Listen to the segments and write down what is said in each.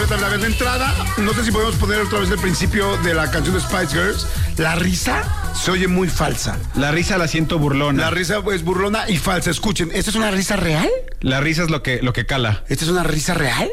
completamente. A ver, de entrada, no sé si podemos poner otra vez el principio de la canción de Spice Girls. La risa se oye muy falsa. La risa la siento burlona. La risa es burlona y falsa. Escuchen, ¿esta es una risa real? La risa es lo que cala. ¿Esta es una risa real?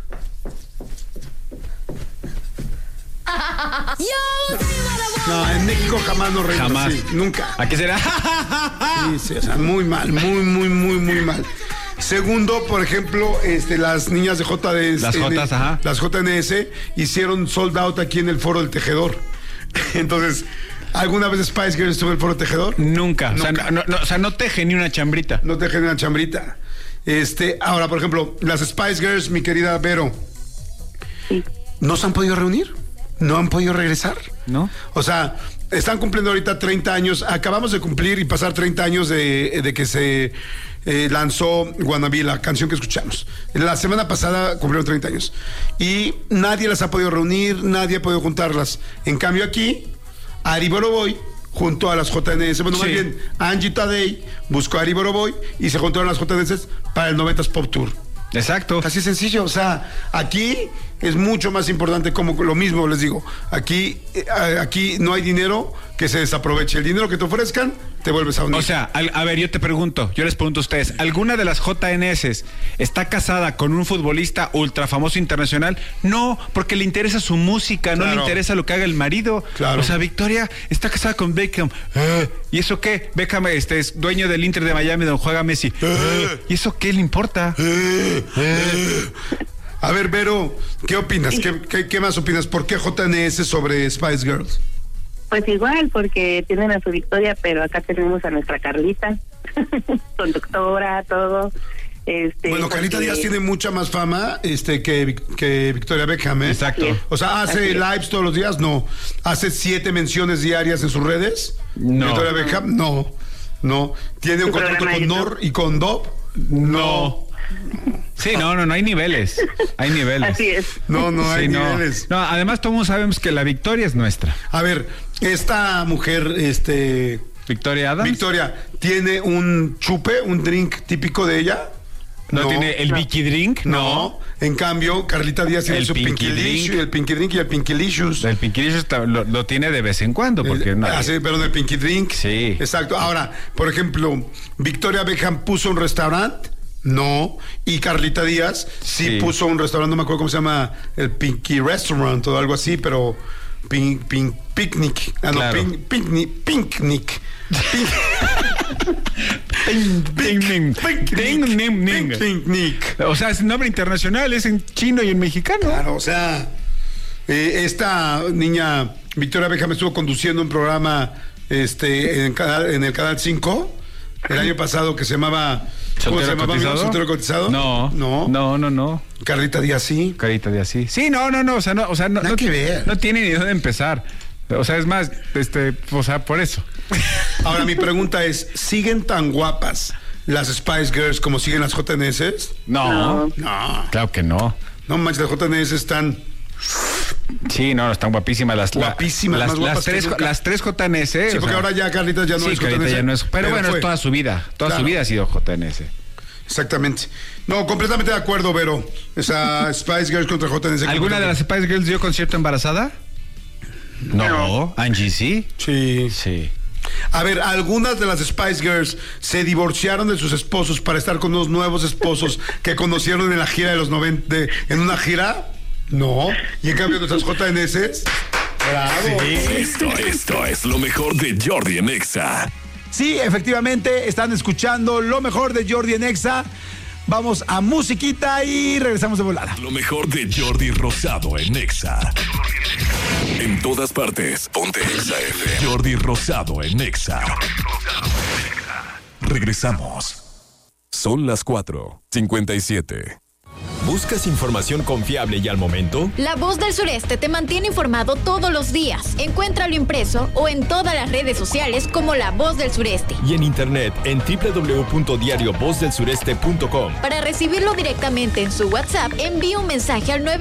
No, en México jamás nos reímos. Jamás. Sí, nunca. ¿A qué será? Sí, o sea, muy mal, muy mal. Segundo, por ejemplo, las niñas de JNS. Las Jotas, ajá. Las JNS hicieron sold out aquí en el Foro del Tejedor. Entonces, ¿alguna vez Spice Girls estuvo en el Foro del Tejedor? Nunca. O sea, no teje ni una chambrita. No teje ni una chambrita. Ahora, por ejemplo, las Spice Girls, mi querida Vero, Sí. ¿no se han podido reunir? ¿No han podido regresar? ¿No? O sea, están cumpliendo ahorita 30 años. Acabamos de cumplir y pasar 30 años de que se lanzó Wannabe, la canción que escuchamos. La semana pasada cumplieron 30 años. Y nadie las ha podido reunir, nadie ha podido juntarlas. En cambio aquí, Ari Boroboy junto a las JNS. Bueno, Sí. más bien, Angie Tadei buscó a Ari Boroboy y se juntaron las JNS para el 90s Pop Tour. Exacto. Así sencillo, o sea, aquí es mucho más importante, como lo mismo les digo, aquí no hay dinero que se desaproveche. El dinero que te ofrezcan, te vuelves a unir. O sea, a ver, yo les pregunto a ustedes, ¿alguna de las JNS está casada con un futbolista ultra famoso internacional? No, porque le interesa su música, no Claro. le interesa lo que haga el marido. Claro. O sea, Victoria está casada con Beckham. ¿Y eso qué? Beckham es dueño del Inter de Miami donde juega Messi. ¿Y eso qué le importa? A ver, Vero, ¿qué opinas? ¿Qué más opinas? ¿Por qué JNS sobre Spice Girls? Pues igual, porque tienen a su Victoria, pero acá tenemos a nuestra Carlita, conductora, todo. Bueno, Carlita porque- Díaz tiene mucha más fama que Victoria Beckham, ¿eh? Exacto. Así es. O sea, ¿hace Así es. lives todos los días? No. ¿Hace 7 menciones diarias en sus redes? No. ¿Victoria Beckham? No. ¿Tiene un ¿Su contrato programa con de Nor y con Dove? No. Sí, no, hay niveles. Hay niveles. Así es. No hay Sí, no. niveles. No, además todos sabemos que la victoria es nuestra. A ver, esta mujer, Victoria Adams. Victoria, ¿tiene un chupe, un drink típico de ella? ¿No tiene el Vicky Drink? No. En cambio, Carlita Díaz tiene El su Pinky Pinkylicious, Drink. el Pinky Drink y el Pinkylicious. El Pinkylicious lo tiene de vez en cuando, porque no. Sí, pero en el Pinky Drink. Sí. Exacto. Ahora, por ejemplo, Victoria Beckham puso un restaurante. No. Y Carlita Díaz sí puso un restaurante, no me acuerdo cómo se llama, el Pinky Restaurant o algo así, pero Picnic. Ah, Claro. no, Picnic. Picnic. O sea, es nombre internacional, es en chino y en mexicano. Claro, o sea, esta niña, Victoria Beckham, estuvo conduciendo un programa en el Canal 5 el año pasado que se llamaba... ¿Cómo se llamaba? ¿Soltero cotizado? No. Carlita Díaz sí. Carita de así. Sí, no. O sea, no Nada que ver. No tiene ni dónde empezar. O sea, es más, o sea, por eso. Ahora mi pregunta es, ¿siguen tan guapas las Spice Girls como siguen las JNS? No. No. Claro que no. No manches, las JNS están... Sí, no, están guapísimas Guapísimas, más guapas que nunca. las tres JNS. Sí, porque ahora ya Carlita ya no sí, es Carlita JNS. ya no es. Pero bueno, fue. es toda su vida. Toda Claro. su vida ha sido JNS. Exactamente. No, completamente de acuerdo, Vero. Esa Spice Girls contra JNS. ¿Alguna de las Spice Girls dio concierto embarazada? No. ¿Angie sí? Sí. Sí. A ver, algunas de las Spice Girls se divorciaron de sus esposos para estar con unos nuevos esposos que conocieron en la gira de los 90, en una gira. No. Y en cambio nuestras JNS. Bravo. Esto es lo mejor de Jordi en Exa. Sí, efectivamente, están escuchando lo mejor de Jordi en Exa. Vamos a musiquita y regresamos de volada. Lo mejor de Jordi Rosado en Exa. En todas partes, ponte Exa FM. Jordi Rosado en Exa. Regresamos. Son las 4:57. ¿Buscas información confiable y al momento? La Voz del Sureste te mantiene informado todos los días. Encuéntralo impreso o en todas las redes sociales como La Voz del Sureste. Y en internet en www.diariovozdelsureste.com. Para recibirlo directamente en su WhatsApp, envíe un mensaje al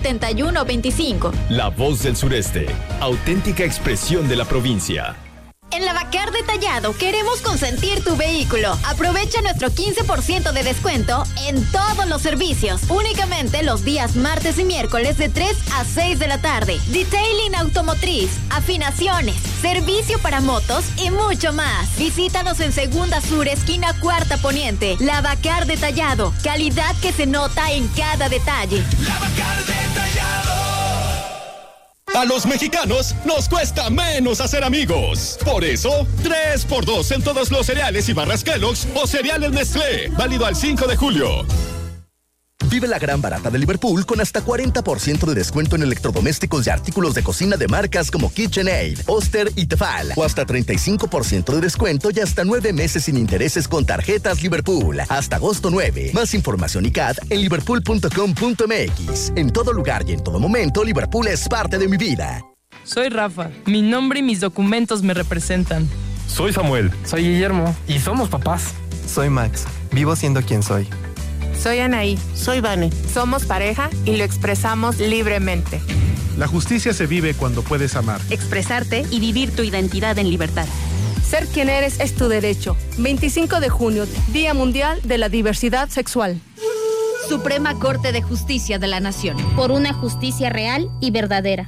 961-134-7125. La Voz del Sureste, auténtica expresión de la provincia. En Lavacar Detallado queremos consentir tu vehículo. Aprovecha nuestro 15% de descuento en todos los servicios. Únicamente los días martes y miércoles de 3 a 6 de la tarde. Detailing automotriz, afinaciones, servicio para motos y mucho más. Visítanos en Segunda Sur, esquina Cuarta Poniente. Lavacar Detallado. Calidad que se nota en cada detalle. Lavacar Detallado. A los mexicanos nos cuesta menos hacer amigos. Por eso, 3x2 en todos los cereales y barras Kellogg's o cereales Nestlé. Válido al 5 de julio. Vive la gran barata de Liverpool con hasta 40% de descuento en electrodomésticos y artículos de cocina de marcas como KitchenAid, Oster y Tefal. O hasta 35% de descuento y hasta 9 meses sin intereses con tarjetas Liverpool. Hasta agosto 9. Más información y CAD en liverpool.com.mx. En todo lugar y en todo momento, Liverpool es parte de mi vida. Soy Rafa. Mi nombre y mis documentos me representan. Soy Samuel. Soy Guillermo. Y somos papás. Soy Max. Vivo siendo quien soy. Soy Anaí. Soy Vane. Somos pareja y lo expresamos libremente. La justicia se vive cuando puedes amar, expresarte y vivir tu identidad en libertad. Ser quien eres es tu derecho. 25 de junio, Día Mundial de la Diversidad Sexual. Suprema Corte de Justicia de la Nación. Por una justicia real y verdadera.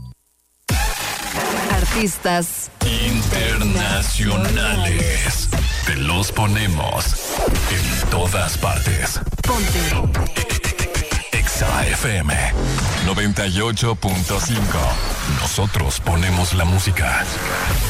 Artistas internacionales. Te los ponemos en todas partes. Ponte Exa FM 98.5. Nosotros ponemos la música.